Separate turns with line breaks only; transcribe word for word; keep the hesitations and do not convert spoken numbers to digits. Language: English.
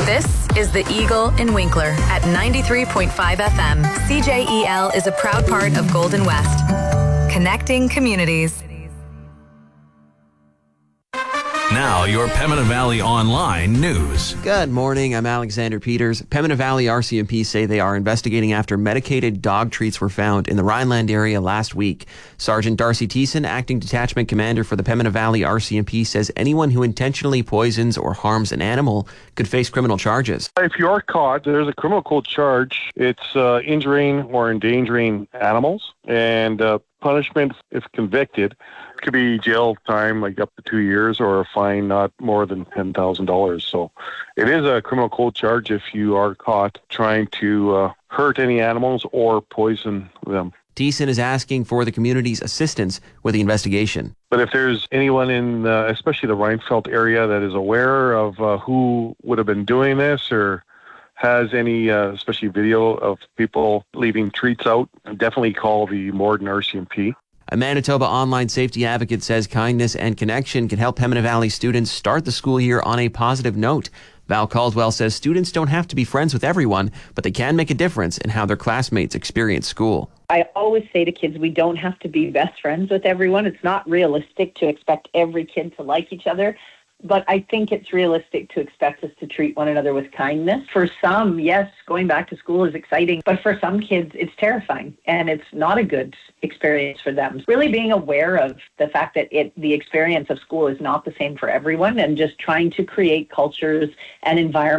This is the Eagle in Winkler at ninety-three point five F M. C J E L is a proud part of Golden West, connecting communities.
Now, your Pembina Valley Online news.
Good morning. I'm Alexander Peters. Pembina Valley R C M P say they are investigating after medicated dog treats were found in the Rhineland area last week. Sergeant Darcy Thiessen, acting detachment commander for the Pembina Valley R C M P, says anyone who intentionally poisons or harms an animal could face criminal charges.
If you are caught, there's a criminal code charge. It's uh, injuring or endangering animals, and uh, punishment, if convicted, could be jail time, like up to two years, or a fine not more than ten thousand dollars. So it is a criminal code charge if you are caught trying to uh, hurt any animals or poison them.
Thiessen is asking for the community's assistance with the investigation.
But if there's anyone in, uh, especially the Reinfeldt area, that is aware of uh, who would have been doing this or has any, uh, especially video of people leaving treats out, definitely call the Morden R C M P.
A Manitoba online safety advocate says kindness and connection can help Pembina Valley students start the school year on a positive note. Val Caldwell says students don't have to be friends with everyone, but they can make a difference in how their classmates experience school.
I always say to kids, we don't have to be best friends with everyone. It's not realistic to expect every kid to like each other. But I think it's realistic to expect us to treat one another with kindness. For some, yes, going back to school is exciting. But for some kids, it's terrifying. And it's not a good experience for them. Really being aware of the fact that it, the experience of school is not the same for everyone, and just trying to create cultures and environments